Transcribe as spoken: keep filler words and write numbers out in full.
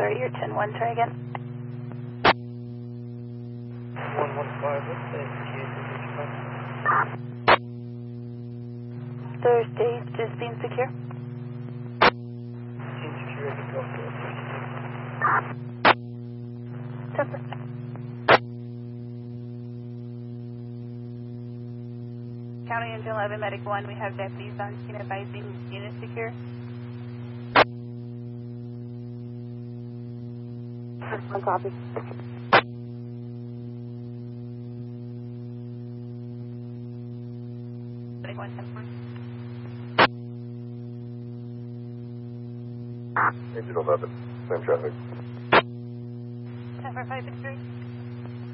Sorry, you're ten one, try again. one one five, what's the indication? Thursday, just being secure. Team security, go for it. Temper. County Engine eleven, Medic one, we have deputies on scene advising unit secure. One copy. Medic one, ten four. Engine eleven, same traffic. ten four five six three.